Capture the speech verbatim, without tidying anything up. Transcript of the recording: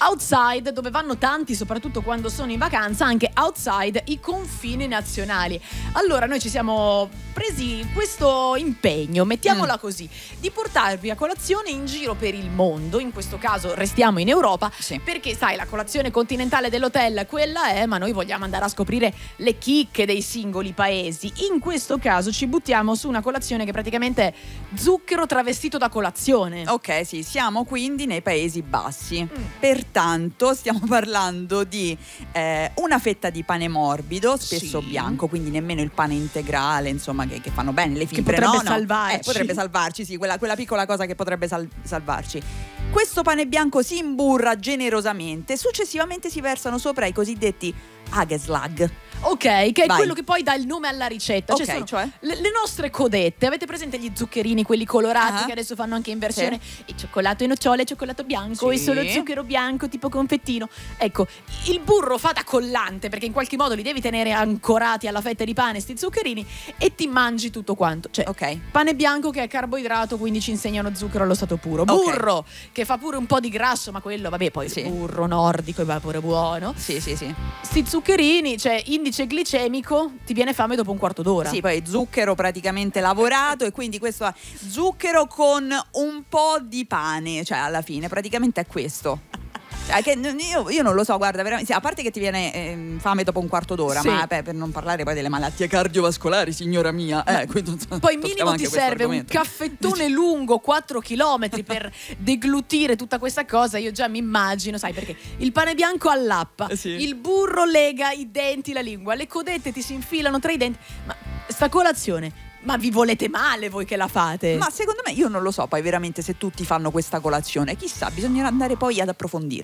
outside, dove vanno tanti, soprattutto quando sono in vacanza, anche outside i confini nazionali. Allora noi ci siamo presi questo impegno, mettiamola mm. così, di portarvi a colazione in giro per il mondo. In questo caso restiamo in Europa, sì. perché sai, la colazione continentale dell'hotel quella è, ma noi vogliamo andare a scoprire le chicche dei singoli paesi. In questo caso ci buttiamo su una colazione che praticamente è zucchero travestito da colazione. Ok, sì, siamo quindi nei Paesi Bassi. Mm. Pertanto stiamo parlando di eh, una fetta di pane morbido, spesso sì. bianco, quindi nemmeno il pane integrale, insomma, che, che fanno bene le fibre, che potrebbe no? salvarci. No. Eh, potrebbe salvarci, sì, quella, quella piccola cosa che potrebbe sal- salvarci. Questo pane bianco si imburra generosamente, successivamente si versano sopra i cosiddetti hagelslag. Ok, che è Vai. quello che poi dà il nome alla ricetta. Ok, cioè, sono cioè? Le, le nostre codette. Avete presente gli zuccherini, quelli colorati, uh-huh. che adesso fanno anche in versione sì. il cioccolato e nocciole, cioccolato bianco sì. e solo zucchero bianco tipo confettino. Ecco, il burro fa da collante, perché in qualche modo li devi tenere ancorati alla fetta di pane sti zuccherini, e ti mangi tutto quanto. Cioè, ok, pane bianco che è carboidrato, quindi ci insegnano zucchero allo stato puro. Okay. Burro che fa pure un po' di grasso, ma quello vabbè, poi sì. burro nordico va pure buono. Sì, sì, sì. Sti zuccherini, cioè indice glicemico, ti viene fame dopo un quarto d'ora. Sì, poi zucchero praticamente lavorato, e quindi questo zucchero con un po' di pane, cioè alla fine praticamente è questo. Cioè, che io, io non lo so, guarda, veramente, sì, a parte che ti viene eh, fame dopo un quarto d'ora, sì. ma beh, per non parlare poi delle malattie cardiovascolari, signora mia. Eh, quindi, poi minimo ti serve un caffettone lungo quattro chilometri per deglutire tutta questa cosa. Io già mi immagino, sai, perché il pane bianco allappa, eh sì. il burro lega i denti, la lingua, le codette ti si infilano tra i denti. Ma sta colazione, ma vi volete male voi che la fate? Ma secondo me, io non lo so poi veramente se tutti fanno questa colazione. Chissà, bisognerà andare poi ad approfondire.